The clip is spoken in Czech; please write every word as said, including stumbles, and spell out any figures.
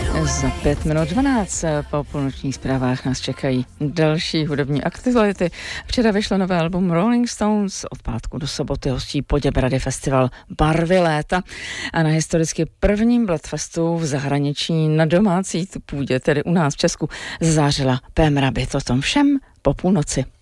Za pět minut dvanáct po půlnočních zprávách nás čekají další hudební aktuality. Včera vyšlo nové album Rolling Stones, od pátku do soboty hostí Poděbrady festival Barvy léta a na historicky prvním Bloodfestu v zahraničí na domácí půdě, tedy u nás v Česku, zazářila Pém Rabbit. O tom všem po půlnoci.